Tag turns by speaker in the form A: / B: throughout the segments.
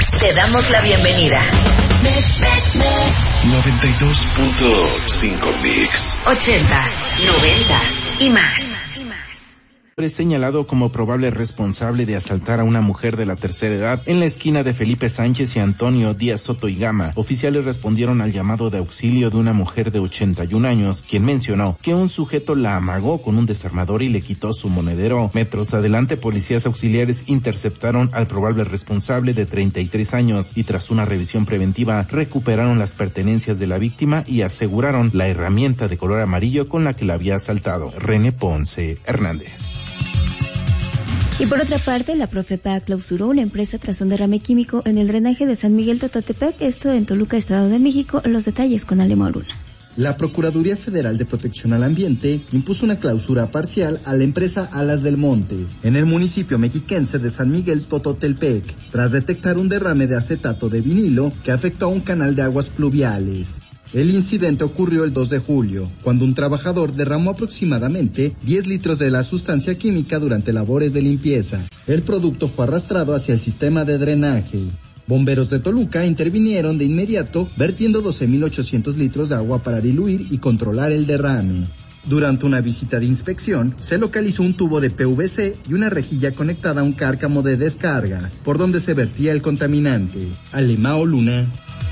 A: Te damos la bienvenida.
B: 92.5 Mix.
A: 80s, 90s y más.
C: Es señalado como probable responsable de asaltar a una mujer de la tercera edad en la esquina de Felipe Sánchez y Antonio Díaz Soto y Gama. Oficiales respondieron al llamado de auxilio de una mujer de 81 años, quien mencionó que un sujeto la amagó con un desarmador y le quitó su monedero. Metros adelante, policías auxiliares interceptaron al probable responsable de 33 años y tras una revisión preventiva recuperaron las pertenencias de la víctima y aseguraron la herramienta de color amarillo con la que la había asaltado. René Ponce Hernández.
D: Y por otra parte, la Profepa clausuró una empresa tras un derrame químico en el drenaje de San Miguel Tototepec, esto en Toluca, Estado de México. Los detalles con Alema Luna.
E: La Procuraduría Federal de Protección al Ambiente impuso una clausura parcial a la empresa Alas del Monte, en el municipio mexiquense de San Miguel Tototepec, tras detectar un derrame de acetato de vinilo que afectó a un canal de aguas pluviales. El incidente ocurrió el 2 de julio, cuando un trabajador derramó aproximadamente 10 litros de la sustancia química durante labores de limpieza. El producto fue arrastrado hacia el sistema de drenaje. Bomberos de Toluca intervinieron de inmediato, vertiendo 12.800 litros de agua para diluir y controlar el derrame. Durante una visita de inspección, se localizó un tubo de PVC y una rejilla conectada a un cárcamo de descarga, por donde se vertía el contaminante. Alemao Luna.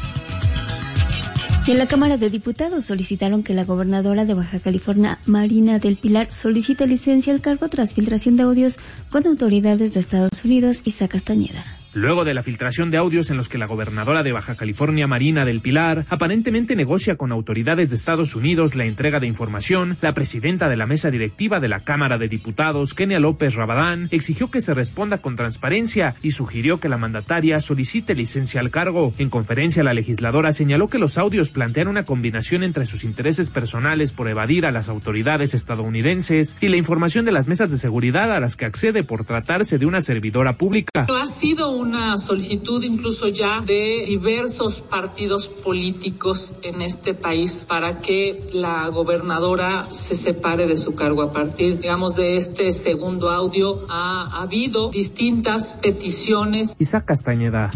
D: Y en la Cámara de Diputados solicitaron que la gobernadora de Baja California, Marina del Pilar, solicite licencia al cargo tras filtración de audios con autoridades de Estados Unidos. Isa Castañeda.
F: Luego de la filtración de audios en los que la gobernadora de Baja California, Marina del Pilar, aparentemente negocia con autoridades de Estados Unidos la entrega de información, la presidenta de la mesa directiva de la Cámara de Diputados, Kenia López Rabadán, exigió que se responda con transparencia y sugirió que la mandataria solicite licencia al cargo. En conferencia, la legisladora señaló que los audios plantean una combinación entre sus intereses personales por evadir a las autoridades estadounidenses y la información de las mesas de seguridad a las que accede por tratarse de una servidora pública.
G: Ha sido una solicitud incluso ya de diversos partidos políticos en este país para que la gobernadora se separe de su cargo. A partir, digamos, de este segundo audio ha habido distintas peticiones.
F: Isa Castañeda.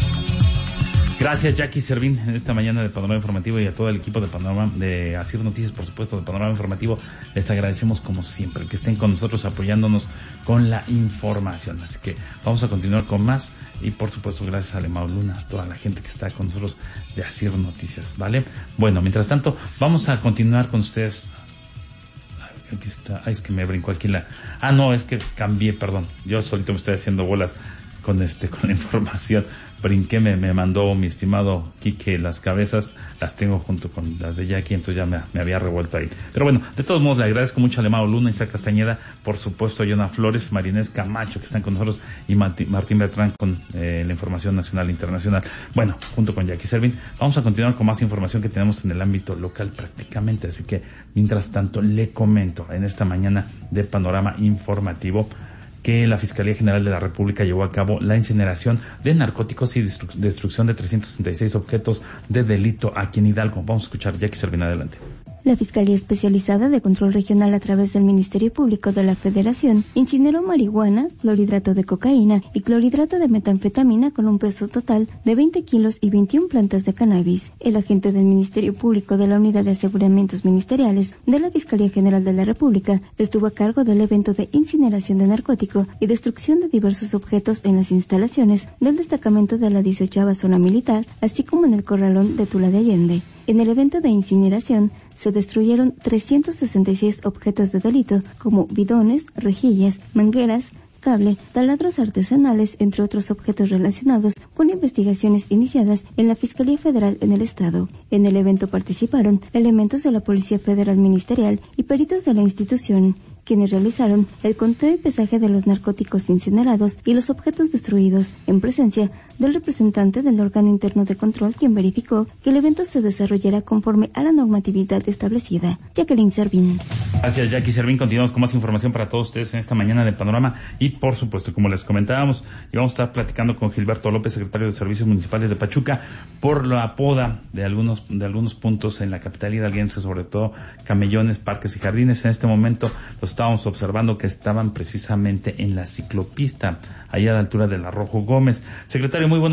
H: Gracias, Jackie Servín, en esta mañana de Panorama Informativo, y a todo el equipo de Panorama, de Asir Noticias, por supuesto, de Panorama Informativo. Les agradecemos como siempre que estén con nosotros apoyándonos con la información. Así que vamos a continuar con más y, por supuesto, gracias a Alemao Luna, a toda la gente que está con nosotros de Asir Noticias, ¿vale? Bueno, mientras tanto, vamos a continuar con ustedes. Aquí está. Ay, es que me brincó aquí la... no, es que cambié, perdón. Yo solito me estoy haciendo bolas con la información. Brinqué, me mandó mi estimado Quique las cabezas, las tengo junto con las de Jackie, entonces ya me había revuelto ahí. Pero bueno, de todos modos le agradezco mucho a Alemao Luna, Isa Castañeda, por supuesto a Yona Flores, Marinés Camacho, que están con nosotros, y Martín Bertrán con la información nacional e internacional. Bueno, junto con Jackie Servín, vamos a continuar con más información que tenemos en el ámbito local prácticamente, así que mientras tanto le comento en esta mañana de Panorama Informativo que la Fiscalía General de la República llevó a cabo la incineración de narcóticos y destrucción de 366 objetos de delito aquí en Hidalgo. Vamos a escuchar, Jackie Servín, adelante.
D: La Fiscalía Especializada de Control Regional a través del Ministerio Público de la Federación incineró marihuana, clorhidrato de cocaína y clorhidrato de metanfetamina con un peso total de 20 kilos y 21 plantas de cannabis. El agente del Ministerio Público de la Unidad de Aseguramientos Ministeriales de la Fiscalía General de la República estuvo a cargo del evento de incineración de narcótico y destrucción de diversos objetos en las instalaciones del destacamento de la 18ª Zona Militar, así como en el Corralón de Tula de Allende. En el evento de incineración se destruyeron 366 objetos de delito como bidones, rejillas, mangueras, cable, taladros artesanales, entre otros objetos relacionados con investigaciones iniciadas en la Fiscalía Federal en el Estado. En el evento participaron elementos de la Policía Federal Ministerial y peritos de la institución, quienes realizaron el conteo y pesaje de los narcóticos incinerados y los objetos destruidos, en presencia del representante del órgano interno de control, quien verificó que el evento se desarrollará conforme a la normatividad establecida. Jacqueline Servín.
H: Gracias, Jackie Servín. Continuamos con más información para todos ustedes en esta mañana de Panorama y, por supuesto, como les comentábamos, y vamos a estar platicando con Gilberto López, secretario de Servicios Municipales de Pachuca, por la poda de algunos puntos en la capital hidalguense, sobre todo camellones, parques y jardines. En este momento los estábamos observando que estaban precisamente en la ciclopista, allá a la altura del Arrojo Gómez. Secretario, muy buenos